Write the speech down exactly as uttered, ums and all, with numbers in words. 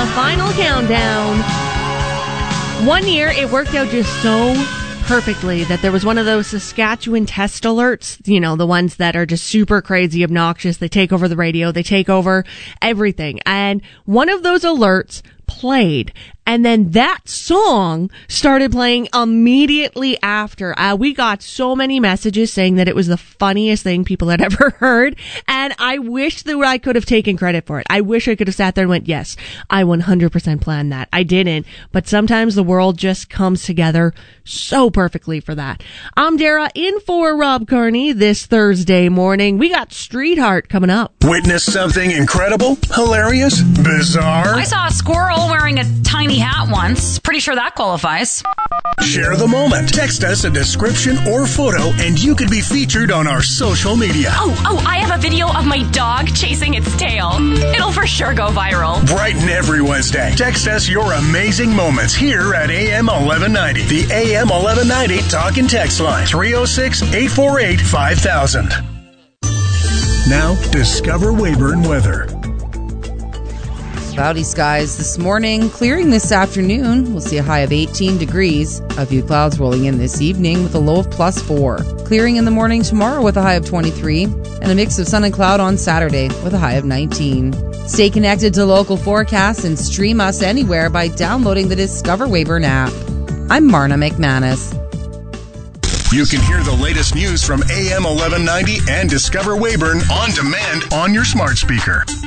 the final countdown. One year, it worked out just so perfectly that there was one of those Saskatchewan test alerts, you know, the ones that are just super crazy obnoxious. They take over the radio. They take over everything. And one of those alerts played, and then that song started playing immediately after. Uh, we got so many messages saying that it was the funniest thing people had ever heard, and I wish that I could have taken credit for it. I wish I could have sat there and went, yes, I one hundred percent planned that. I didn't, but sometimes the world just comes together so perfectly for that. I'm Dara, in for Rob Kearney this Thursday morning. We got Street Heart coming up. Witness something incredible, hilarious, bizarre? I saw a squirrel wearing a tiny hat once. Pretty sure that qualifies. Share the moment. Text us a description or photo, and you could be featured on our social media. Oh, oh, I have a video of my dog chasing its tail. It'll for sure go viral. Bright and every Wednesday. Text us your amazing moments here at A M eleven ninety. The A M eleven ninety talk and text line. three oh six, eight four eight, five thousand. Now, discover Weyburn weather. Cloudy skies this morning, clearing this afternoon. We'll see a high of eighteen degrees. A few clouds rolling in this evening with a low of plus four. Clearing in the morning tomorrow with a high of twenty-three. And a mix of sun and cloud on Saturday with a high of nineteen. Stay connected to local forecasts and stream us anywhere by downloading the Discover Weyburn app. I'm Marna McManus. You can hear the latest news from A M eleven ninety and Discover Weyburn on demand on your smart speaker.